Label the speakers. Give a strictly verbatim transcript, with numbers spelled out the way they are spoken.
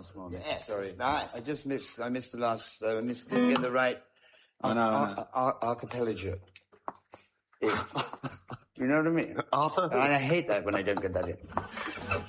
Speaker 1: this morning.
Speaker 2: Yes,
Speaker 1: Sorry.
Speaker 2: it's nice.
Speaker 1: I just missed, I missed the last, uh, I missed, didn't get the right
Speaker 3: I know, I know.
Speaker 1: ar- ar- archipelago. You know what I mean?
Speaker 2: Arthur?
Speaker 1: And I hate that when I don't get that in.